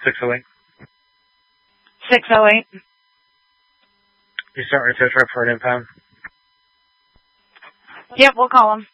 608. 608. You start research report impound. Yep, we'll call him.